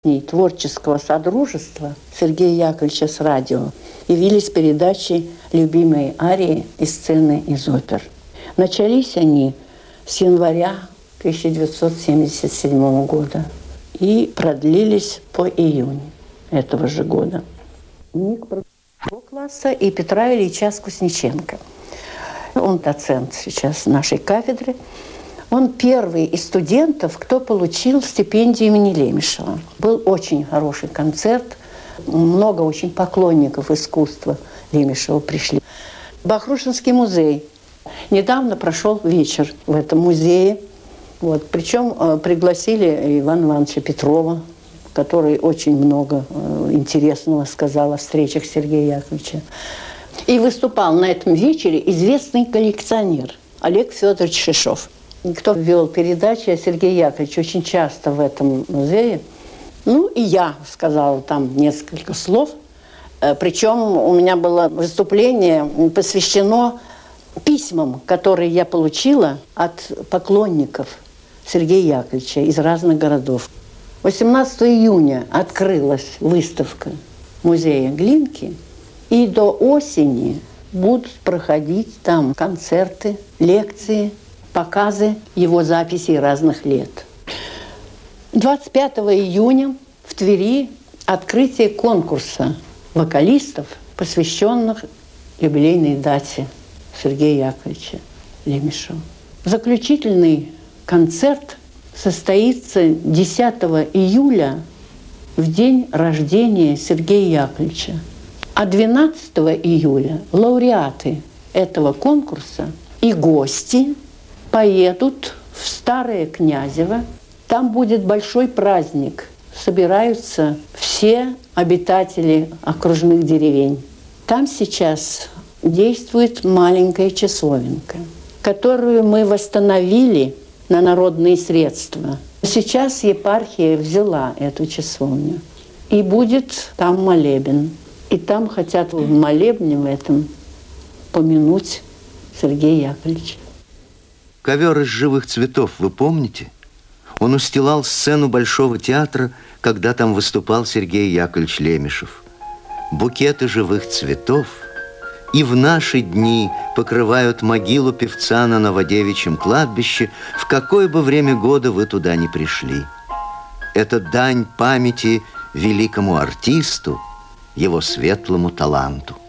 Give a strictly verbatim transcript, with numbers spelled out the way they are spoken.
Творческого содружества Сергея Яковлевича с радио явились передачи «Любимые арии» и сцены из опер. Начались они с января тысяча девятьсот семьдесят седьмого года и продлились по июнь этого же года. Ник класса и Петра Ильича Скусниченко. Он доцент сейчас нашей кафедры. Он первый из студентов, кто получил стипендию имени Лемешева. Был очень хороший концерт. Много очень поклонников искусства Лемешева пришли. Бахрушинский музей. Недавно прошел вечер в этом музее. Вот. Причем э, пригласили Ивана Ивановича Петрова, который очень много э, интересного сказал о встречах Сергея Яковлевича. И выступал на этом вечере известный коллекционер Олег Федорович Шишов. Кто вел передачи о Сергее Яковлевиче очень часто в этом музее. Ну, и я сказала там несколько слов. Причем у меня было выступление посвящено письмам, которые я получила от поклонников Сергея Яковлевича из разных городов. восемнадцатого июня открылась выставка музея Глинки, и до осени будут проходить там концерты, лекции, показы его записей разных лет. двадцать пятого июня в Твери открытие конкурса вокалистов, посвященных юбилейной дате Сергея Яковлевича Лемешева. Заключительный концерт состоится десятого июля, в день рождения Сергея Яковлевича. А двенадцатого июля лауреаты этого конкурса и гости поедут в Старое Князево. Там будет большой праздник. Собираются все обитатели окружных деревень. Там сейчас действует маленькая часовенка, которую мы восстановили на народные средства. Сейчас епархия взяла эту часовню. И будет там молебен. И там хотят в молебне в этом помянуть Сергея Яковлевича. Ковер из живых цветов, вы помните? Он устилал сцену Большого театра, когда там выступал Сергей Яковлевич Лемешев. Букеты живых цветов и в наши дни покрывают могилу певца на Новодевичьем кладбище, в какое бы время года вы туда ни пришли. Это дань памяти великому артисту, его светлому таланту.